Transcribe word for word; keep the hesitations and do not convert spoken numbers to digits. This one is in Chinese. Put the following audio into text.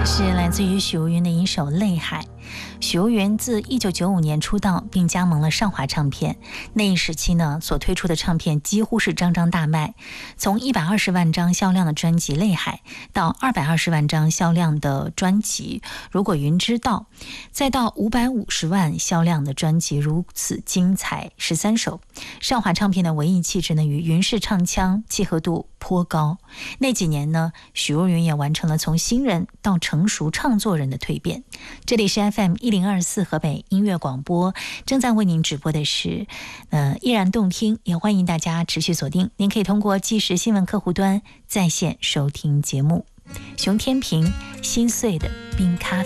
是来自于许茹芸的一首《泪海》。许茹芸自一九九五年出道，并加盟了上华唱片。那一时期呢，所推出的唱片几乎是张张大卖，从一百二十万张销量的专辑《泪海》到二百二十万张销量的专辑《如果云知道》，再到五百五十万销量的专辑《如此精彩》十三首。上华唱片的文艺气质呢，与云式唱腔契合度颇高。那几年呢，许茹芸也完成了从新人到成熟唱作人的蜕变。这里是 F M 一零二四河北音乐广播，正在为您直播的是呃依然动听，也欢迎大家持续锁定。您可以通过即时新闻客户端在线收听节目。熊天平心碎的冰咖啡。